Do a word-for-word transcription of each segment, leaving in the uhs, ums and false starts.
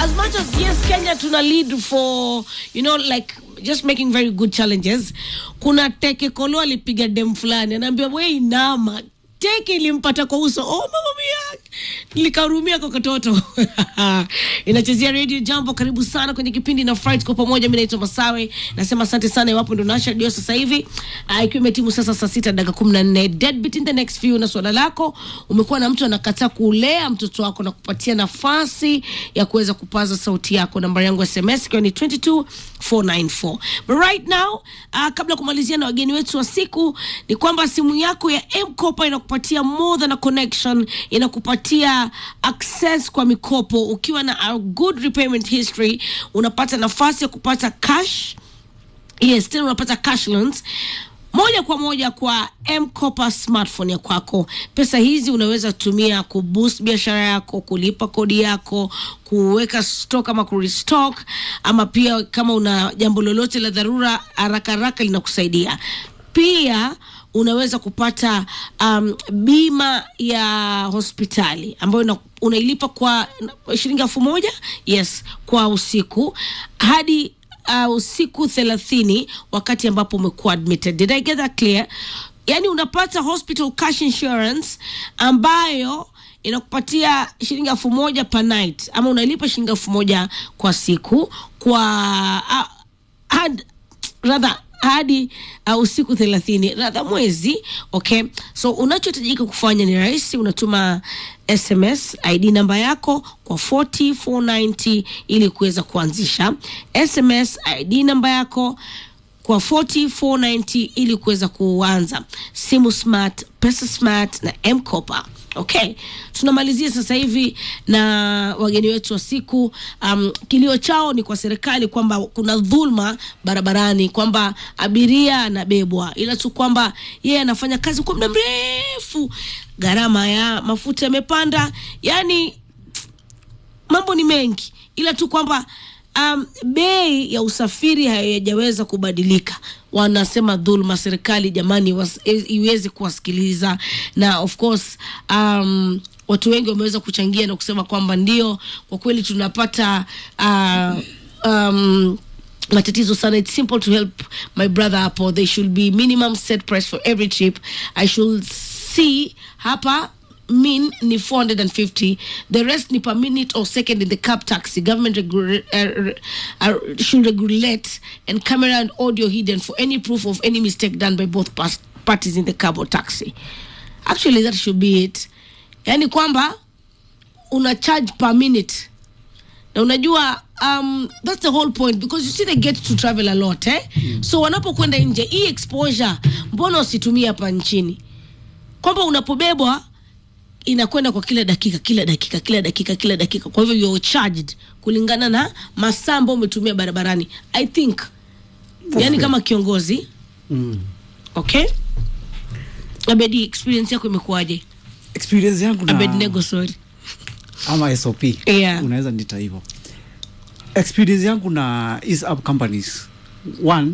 as much as yes Kenya tuna lead for you know like just making very good challenges, kuna Teke Kolo alipiga dem fulani anaambia wewe inama Teke ilimpata kwa uso. Oh mama mia, nilikarumia kwa katoto. Inachezea Radio Jambo, karibu sana kwenye kipindi na Fright kwa pamoja. Mimi naitwa Masawe, nasema asante sana iwapo ndo nasha dio sasa hivi. Uh, ikiwa imetimu sasa saa sita dakika kumi na nne. Deadbeat in the next few. Na swala lako, umekuwa na mtu anakataa kulea mtoto wako na kupatia nafasi ya kuweza kupaza sauti yako. Nambari yangu S M S kwa ni two two four nine four. But right now, uh, kabla kumalizia na wageni wetu wa siku, ni kwamba simu yako ya M-Kopa inakupatia more than a connection, inakupatia access kwa mikopo. Ukiwa na a good repayment history, unapata nafasi ya kupata cash. Yes, tena unapata cash loans moja kwa moja kwa M-Kopa smartphone ya kwako. Pesa hizi unaweza tumia kuboost biashara yako, kulipa kodi yako, kuweka stock ama kurestock, ama pia kama una jambo lolote la dharura haraka haraka linakusaidia. Pia unaweza kupata um, bima ya hospitali ambayo una, unailipa kwa shilingi elfu moja yes kwa usiku hadi uh, usiku thelathini wakati ambapo umekuwa admitted. Did I get that clear? Yani unapata hospital cash insurance ambayo inakupatia shilingi elfu moja per night, ama unalipa shilingi elfu moja kwa siku kwa uh, had, rather hadi uh, usiku thelathini radha mwezi. Okay, so unachotajika kufanya ni rahisi, unatuma S M S I D namba yako kwa four zero four nine zero ili kuweza kuanzisha. S M S I D namba yako kwa four zero four nine zero ili kuweza kuanza simu smart, pesa smart na M-Kopa. Okay, tunamalizia sasa hivi na wageni wetu wa siku. Um, kilio chao ni kwa serikali kwamba kuna dhulma barabarani, kwamba abiria anabebwa, ila tu kwamba yeye anafanya kazi kwa muda mrefu, gharama ya mafuta yamepanda, yani mambo ni mengi, ila tu kwamba um, bei ya usafiri hayajaweza kubadilika. Wanasema dhulma, serikali jamani was, iweze kuwasikiliza. Na of course um, watu wengi wameweza kuchangia na kusema kwamba ndio kwa kweli tunapata uh, um, matatizo sana. It's simple to help my brother hapo. They should be minimum set price for every trip. I should see hapa mean ni four hundred fifty, the rest ni per minute or second in the cab taxi. Government regu- uh, uh, should regulate and camera and audio hidden for any proof of any mistake done by both pas- parties in the cab or taxi. Actually that should be it. Yani kwamba una charge per minute. Na unajua um, that's the whole point, because you see they get to travel a lot eh? Mm. So wanapokwenda nje, hii exposure mbona usitumia hapa nchini? Kwamba unapobebwa inakwenda kwa kila dakika kila dakika kila dakika kila dakika, kwa hivyo you're charged kulingana na masaa ambayo umetumia barabarani. I think okay. Yani kama kiongozi mm. Okay, Abedi, experience yako imekuaje? Experience yangu na Abedi nego sorry ama S O P yeah. Unaweza nita hivyo. Experience yangu na is up companies, one,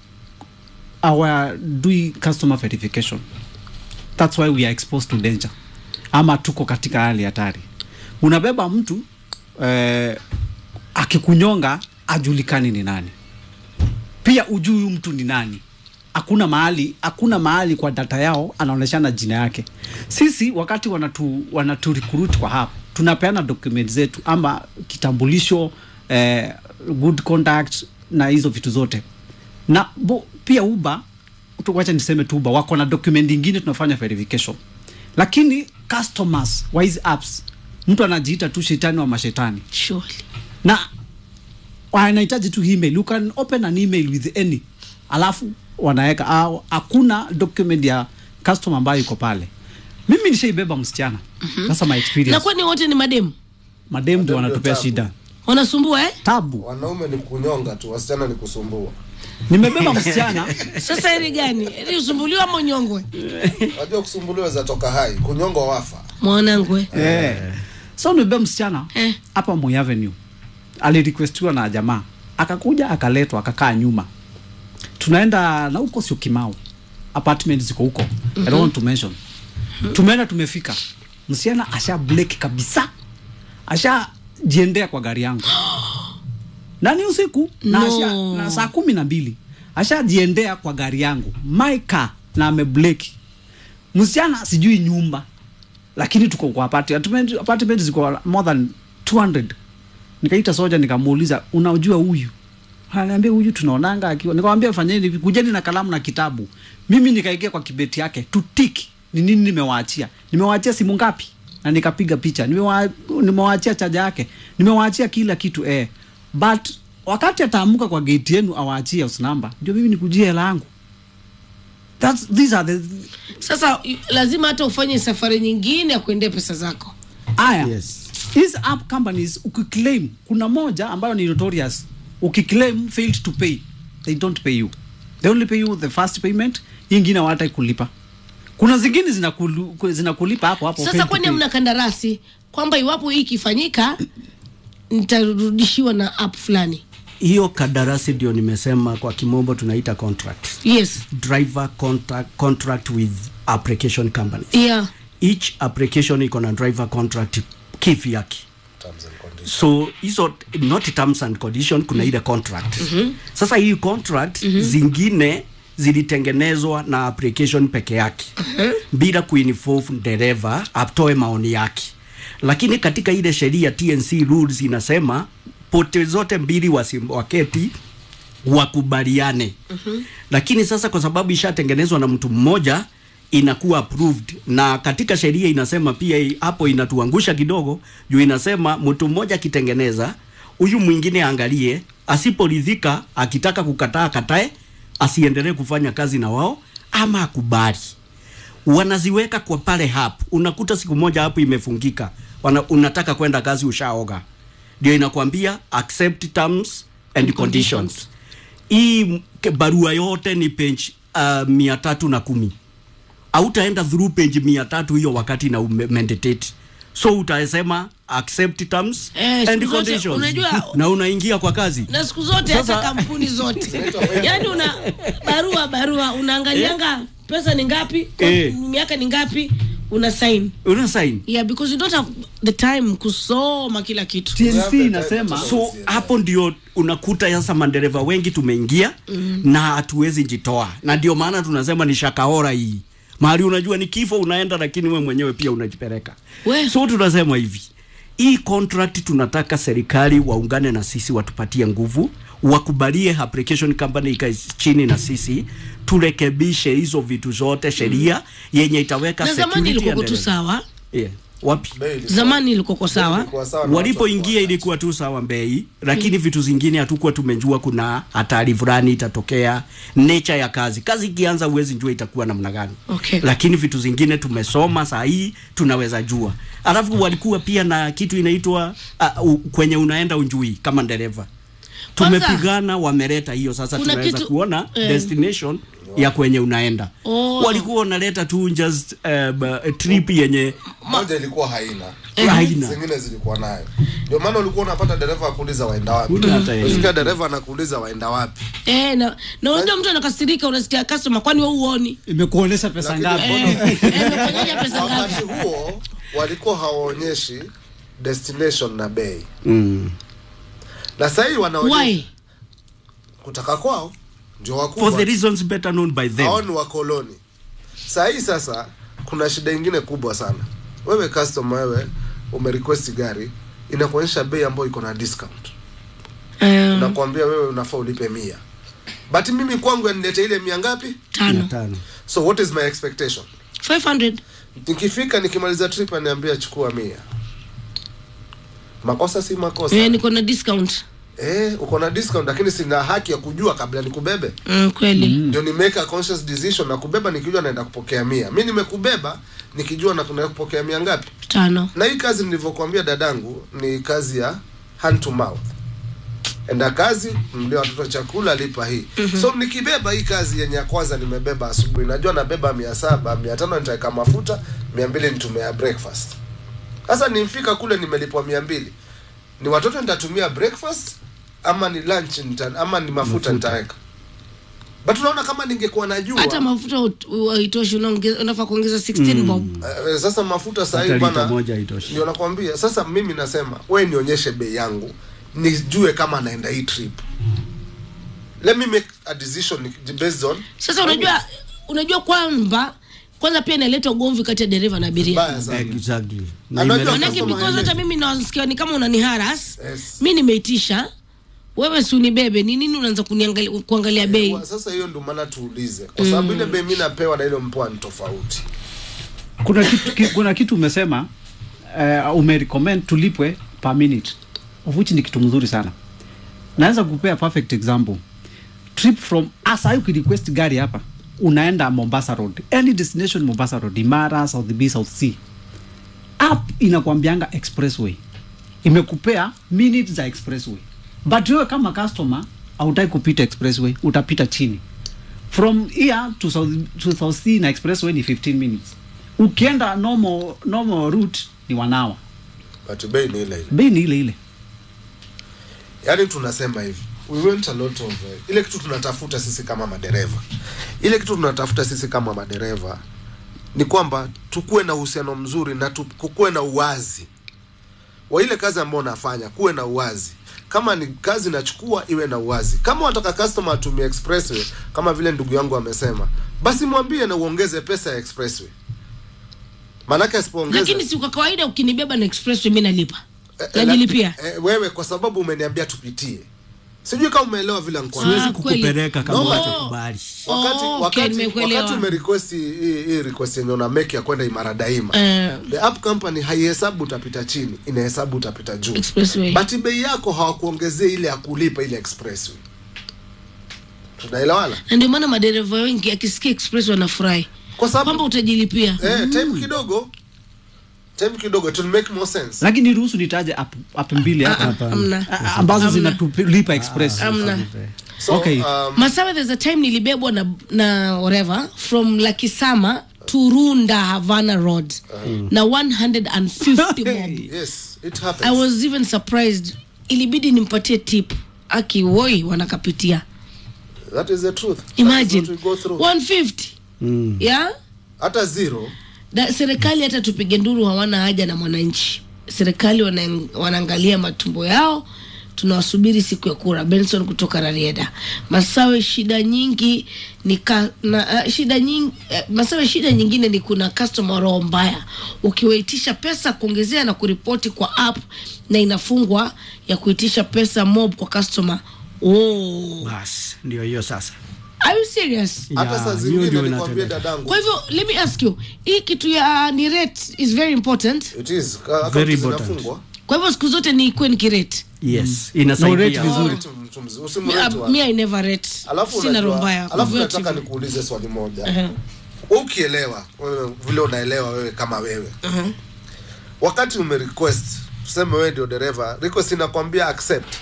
our doing customer verification. That's why we are exposed to danger, ama tuko katika hali hatari. Unabeba mtu eh, akikunyonga ajulikani ni nani, pia ujui mtu ni nani. Hakuna mahali, hakuna mahali kwa data yao anaoneshana jina yake. Sisi wakati wanatu wanatu recruit kwa hapa, tunapeana documents zetu ama kitambulisho, eh, good contact na hizo vitu zote. Na bo, pia Uber, tuwacha niseme tu Uber wako na document nyingine tunafanya verification. Lakini customers wa hizi apps, mtu anajiita tu shetani wa mashetani. Surely. Na wanahitaji tu email. You can open an email with any. Alafu wanaweka au hakuna document ya customer ambayo iko pale. Mimi nishaibeba msichana. Mm-hmm. Sasa my experience. Na kwani wote ni mademu? Mademu ndio wanatupea shida. Wanasumbua eh? Tabu. Wanaume ni kunyonga tu, wasichana ni kusumbua. Nimebeba msichana. Sasa hili gani? Hili usumbuliwa ama unyongwe? Unajua kusumbuliwa za toka hai, kunyongwa wafa. Mwanangu eh. Eh. So nimebeba msichana hapa eh. Moi Avenue. Ali requestiwa na jamaa. Akakuja akaletwa akakaa nyuma. Tunaenda na huko sio Kimau. Apartments ziko huko. Mm-hmm. I don't want to mention. Mm-hmm. Tumeenda tumefika. Msichana asha black kabisa. Asha jiendea kwa gari yangu nani usiku na, No. asha, na saa kumi na mbili ashajiendea kwa gari yangu my car na amebleki. Msichana sijui nyumba, lakini tuko kwa apartment, apartment ziko more than two hundred. Nikaita soja nikamuuliza, unajua huyu? Ananiambia huyu tunaonanga akiwa. Nikamwambia fanyeni hivi, kujeni na kalamu na kitabu. Mimi nikaingia kwa kibeti yake tutiki ni nini nimewaachia. Nimewaachia simu ngapi? Na nikapiga picha. Nimewa, nimewaachia chaja yake. Nimewaachia kila kitu eh. But wakati ataamuka kwa gate yenu awaachie house number, ndio mimi nikujie hela yangu. That's these are the Sasa lazima hata ufanye safari nyingine ya kuendea pesa zako. aya. Yes. These app companies ukiclaim, kuna moja ambayo ni notorious. Ukiclaim failed to pay, they don't pay you. They only pay you the first payment, nyingine hawata kulipa. Kuna zingine zinakulipa zinakulipa hapo hapo. Sasa kwani hamna kandarasi kwamba iwapo hii ikifanyika nitarudishiwa na app fulani? Hiyo kadarasi ndio nimesema kwa kimombo tunaita contract. Yes. Driver contract contract with application company. Yeah. Each application iko na driver contract kivyake. Terms and conditions. So hizo not terms and condition, kuna ile contract. Mm-hmm. Sasa hii contract mm-hmm. zingine zilitengenezwa na application peke yake. Mm-hmm. Bila kuinvolve dereva atoe maoni yake. Lakini katika ile sheria T N C rules inasema pote zote mbili waketi wakubaliane. Mm-hmm. Lakini sasa kwa sababu ishatengenezwa na mtu mmoja inakuwa approved, na katika sheria inasema pia hapo inatuangusha kidogo juu inasema mtu mmoja kitengeneza, huyu mwingine angalie, asiporidhika akitaka kukataa katae, asiendelee kufanya kazi na wao ama akubali. Wanaziweka kwa pale hapo. Unakuta siku moja hapo imefungika. Wana, unataka kwenda kazi ushaoga. Ndio inakwambia accept terms and conditions. Hii barua yote ni page uh, mia tatu na kumi. Hautaenda through page mia tatu hiyo wakati na meditate. So utasema accept terms Eh, and zote, conditions. unajua, na unaingia kwa kazi. Na siku zote hata kampuni zote. Yaani una barua barua unaangalianga pesa ni ngapi, Eh. miaka ni ngapi, una sign. Una sign. Yeah, because you don't have the time kusoma kila kitu. T N C inasema So hapo ndio unakuta sasa mandereva wengi tumeingia mm. na hatuwezi jitoa. Na ndio maana tunasema ni shakaora hii. Mahali unajua ni kifo unaenda, lakini we mwenyewe pia unajipeleka. We. So tunasema hivi, hii contract tunataka serikali waungane na sisi, watupatie nguvu, wakubalie application company ikae chini na sisi turekebishe hizo vitu zote, sheria mm. yenye itaweka na security. Zamani ilikuwa tu sawa. Yeah. Wapi? Zamani ilikuwa sawa. Walipoingia ilikuwa tu sawa bei, lakini mm. vitu zingine hatukuwa tumejua kuna hatari fulani itatokea, nature ya kazi. Kazi ikianza uwezi njua itakuwa namna gani. Okay. Lakini vitu zingine tumesoma saa hii tunaweza jua. Alafu walikuwa pia na kitu inaitwa uh, kwenye unaenda unjui kama dereva. Tumepigana, wameleta hiyo sasa tunaweza kitu, kuona eh. destination ya kwenye unaenda. Oh. Walikuwa wanaleta tu just uh, trip yenye moja ilikuwa haina. Eh. Haina. Zingine zilikuwa nayo. Ndio maana ulikuwa unapata dereva akuuliza waenda wapi. Unasikia dereva anakuuliza waenda wapi. Eh, na na unajua mtu anakasirika, unasikia customer, kwani wewe uoni? Imekuonesha pesa ngapi? Eh, imefanyaje pesa ngapi? Wakati huo walikuwa hawaonyeshi destination na bei. Mm. Na sasa hivi wanaonyesha. Why? Kutaka kwao ndio wakubwa. For the reasons better known by them. Hao ni wakoloni. Sasa hii sasa kuna shida nyingine kubwa sana. Wewe customer, wewe umerequest gari, inakuonyesha bei ambayo iko na discount. Um, Nakwambia wewe unafaa ulipe mia. But mimi kwangu yanilete ile mia ngapi? Tano. Tano. So what is my expectation? five hundred. Nikifika nikimaliza trip aniambia chukua mia. Makosa si makosa. Eh, niko na discount. Eh, uko na discount lakini sina haki ya kujua kabla nikubebe. Mm, kweli. Ndio ni make a conscious decision na kubeba nikijua naenda kupokea mia. Mimi nimekubeba nikijua na kuna kupokea mia ngapi? Tano. Na hii kazi nilivyokuambia dadangu ni kazi ya hand to mouth. Enda kazi, mlio watoto chakula, lipa hii. Mm-hmm. So nikibeba hii kazi yenye ya kwanza nimebeba asubuhi, najua nabeba mia saba, mia tano nitaweka mafuta, mia mbili nitumia breakfast. Sasa nimfika kule nimelipwa mia mbili. Ni watoto nitatumia breakfast ama ni lunch nita, ama ni mafuta, mafuta nitaweka. But unaona kama ningekuwa najua hata mafuta haitoshi, unaongeza unafaa kuongeza sixteen bob. Uh, sasa mafuta sasa hivi bana ndio nakwambia. Sasa mimi nasema wewe nionyeshe bei yangu nijue kama naenda hii trip. Let me make a decision based on. Sasa unajua unajua kwamba kwanza pia inaleta ugomvi kati ya dereva na abiria. Exactly. Manake because hata mimi nasikia ni kama unaniharas. Yes. Mimi nimeitisha. Wewe si unibebe, ni nini unaanza kuniangalia kuangalia bei? Eh, sasa hiyo ndio maana tuulize. Kwa sababu mm. ile bei mimi napewa na ile mpoa ni tofauti. Kuna kitu ki, kuna kitu umesema uh, umerecommend tulipwe per minute. Of which ni kitu mzuri sana. Naweza kupea perfect example. Trip from Asa you request gari hapa. Unaenda Mombasa Road. Any destination Mombasa Road, Imara, South B, South C. App inakwambianga expressway. Imekupea minutes za expressway. But wewe kama customer hautaki kupita expressway, utapita chini. From here to South, to South C na expressway ni fifteen minutes. Ukienda normal normal route ni one hour. But bei ni ile ile. Bei ni ile ile. Yaani tunasema hivi. We went a lot of uh, ile kitu tunatafuta sisi kama madereva. Ile kitu tunatafuta sisi kama madereva ni kwamba tukue na uhusiano mzuri na tukue na uwazi. Wa ile kazi ambayo unafanya kuwe na uwazi. Kama ni kazi nachukua iwe na uwazi. Kama unataka customer atumie expressway kama vile ndugu yangu amesema, basi mwambie na uongeze pesa ya expressway. Maana asipoongeza. Lakini si kwa kawaida ukinibeba na expressway mimi nalipa. Eh, najilipia. Eh, wewe kwa sababu umeniambia tupitie. Sijui kama umeelewa vile niko. Siwezi kukupeleka kama utakubali. Wakati oh, wakati okay, wakati umerequest hii hii request yenye una make ya kwenda Imara Daima. Uh, the app company haihesabu utapita chini, inahesabu utapita juu. Expressway. But bei yako hawakuongezea ile ya kulipa ile expressway. Tunaelewana? Ndio maana madereva wengi akisikia expressway wanafurahi. Kwa sababu kwamba utajilipia. Eh, mm. time kidogo. Time kidogo it will make more sense. Lakini ruhusu nitaje app app mbili hapa amna ambazo zinatulipa express. Amna. So, okay. Um, Masawe, there's a time nilibebwa na na whatever from Lakisama to Runda Havana Road uh, na one hundred fifty bob. Yes, it happens. I was even surprised. Ilibidi nimpatie tip. Aki woi wanakapitia. That is the truth. Imagine we go through. one fifty. Mm. Yeah? Hata zero. Da, serikali hata tupige nduru hawana haja na mwananchi. Serikali wana, wanaangalia matumbo yao. Tunawasubiri siku ya kura. Benson kutoka Rarieda. Masawe shida nyingi ni ka, na, uh, shida nyingi uh, Masawe shida nyingine ni kuna customer roho mbaya. Ukiwaitisha pesa kuongezea na kuripoti kwa app na inafungwa ya kuitisha pesa mob kwa customer. Oh. Bas, ndio hiyo sasa. Are you serious? Hata saa zingine nikwambie dadangu. Kwa hivyo let me ask you, hii kitu ya ni rate is very important. It is. Very important. Kwa hivyo siku zote ni ikuwe ni kirate. Yes, inasaidia vizuri. Usimrate. Mimi I never rate. Sina roho mbaya. Alafu nataka nikuulize swali moja. Uh-huh. Ukielewa, wewe vile unaelewa wewe kama wewe. Uh-huh. Wakati umerequest, tuseme wewe ndio dereva, request inakwambia accept.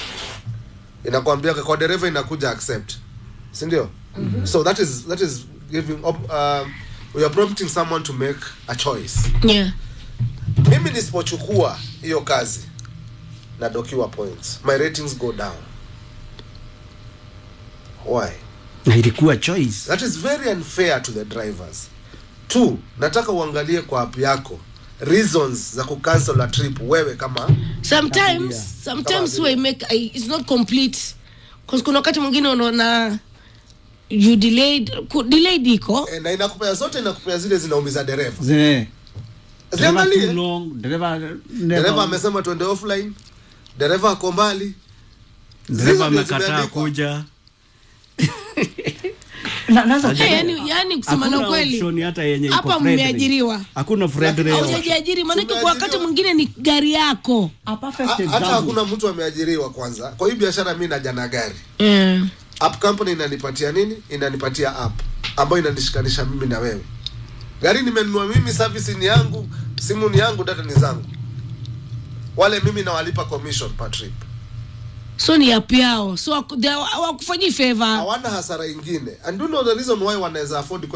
Inakwambia kwa dereva inakuja accept. Si ndio? Mm-hmm. So that is that is giving up uh, we are prompting someone to make a choice. Yeah. Mimi nisipochukua hiyo kazi na dokiwa points, my ratings go down. Why? Na ilikuwa choice. That is very unfair to the drivers. Two, nataka uangalie kwa app yako reasons za kucancel a trip wewe kama sometimes yeah. sometimes we make I, it's not complete because kuna wakati mwingine unaona you delayed delayed iko e, na inakupea zote inakupea zile zinaumiza dereva. Zile. Ziangalie. Dereva dereva amesema tuende offline. Dereva ako mbali. Dereva amekataa kuja. Na naanza hey, yani yani kusema na kweli hapa mmeajiriwa, hakuna friendly. Haujajiajiri maana kwa wakati mwingine ni gari yako. A perfect example. Hata hakuna mtu ameajiriwa kwanza. Kwa hii biashara mimi naja na gari. Mm. App company inanipatia nini? Inanipatia app ambayo inanishikanisha mimi na wewe. Gari nimenunua mimi, service ni yangu, simu ni yangu, data ni zangu. Wale mimi nawalipa commission per trip. So ni app yao. So wakufanyia favor. Hawana hasara ingine. And do you know the reason why wanaweza afford